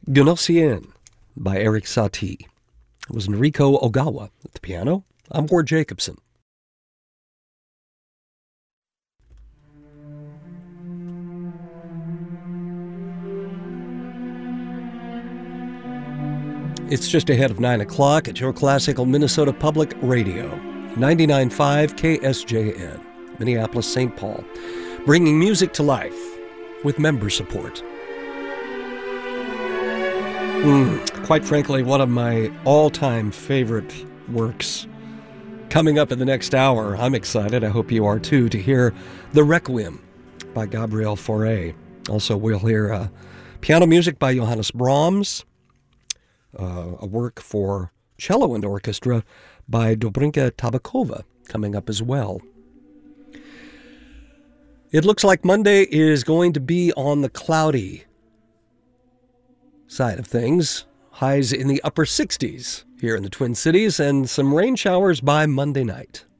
Gunocien by Eric Satie. It was Noriko Ogawa at the piano. I'm Ward Jacobson. It's just ahead of 9 o'clock at your classical Minnesota Public Radio, 99.5 KSJN, Minneapolis, St. Paul, bringing music to life with member support. Quite frankly, one of my all-time favorite works. Coming up in the next hour, I'm excited, I hope you are too, to hear The Requiem by Gabriel Fauré. Also, we'll hear piano music by Johannes Brahms, a work for cello and orchestra by Dobrinka Tabakova coming up as well. It looks like Monday is going to be on the cloudy side of things. Highs in the upper 60s here in the Twin Cities and some rain showers by Monday night.